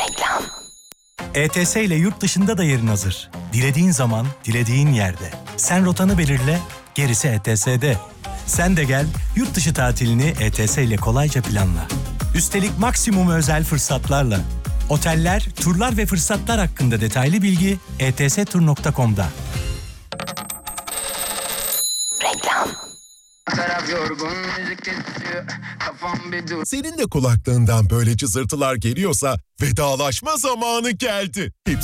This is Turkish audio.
ETS ile yurt dışında da yerin hazır. Dilediğin zaman, dilediğin yerde. Sen rotanı belirle, gerisi ETS'de. Sen de gel, yurt dışı tatilini ETS ile kolayca planla. Üstelik maksimum özel fırsatlarla. Oteller, turlar ve fırsatlar hakkında detaylı bilgi etstur.com'da. Senin de kulaklığından böyle cızırtılar geliyorsa vedalaşma zamanı geldi.